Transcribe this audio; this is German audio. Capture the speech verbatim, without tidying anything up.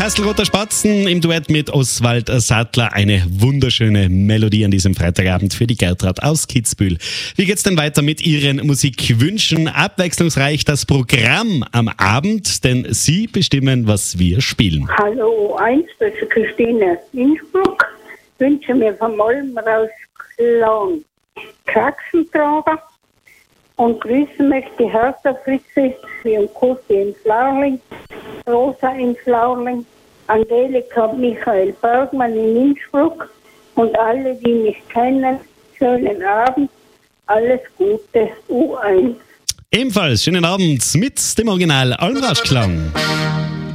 Hasselroter Spatzen im Duett mit Oswald Sattler. Eine wunderschöne Melodie an diesem Freitagabend für die Gertrud aus Kitzbühel. Wie geht's denn weiter mit Ihren Musikwünschen? Abwechslungsreich das Programm am Abend, denn Sie bestimmen, was wir spielen. Hallo, eins, das ist Christine Innsbruck. Wünsche mir von Molm raus Clown Kraxentrager und grüßen möchte die Hertha Fritze, wie und Kurti in Flaurling, Rosa in Flaurling, Angelika und Michael Bergmann in Innsbruck und alle, die mich kennen, schönen Abend, alles Gute, U eins. Ebenfalls schönen Abend mit dem Original Almraschklang.